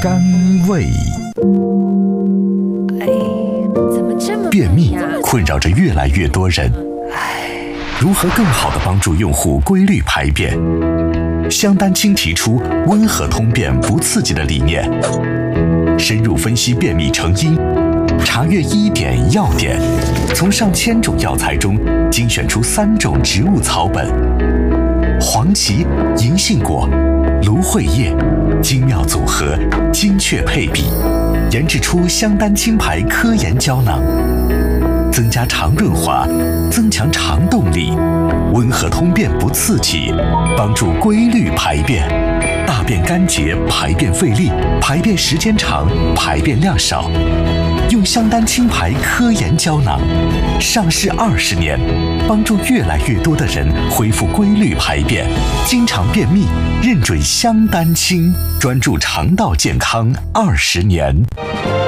甘味。便秘困扰着越来越多人，如何更好地帮助用户规律排便？香丹青提出温和通便不刺激的理念，深入分析便秘成因，查阅医典药典，从上千种药材中精选出3种植物草本：黄芪、银杏果、芦荟叶，精妙组合，精确配比，研制出香丹青牌科研胶囊，增加肠润滑，增强肠动力，温和通便不刺激，帮助规律排便，大便干结，排便费力，排便时间长，排便量少。用香丹青牌科研胶囊，上市20年，帮助越来越多的人恢复规律排便，经常便秘，认准香丹青，专注肠道健康20年。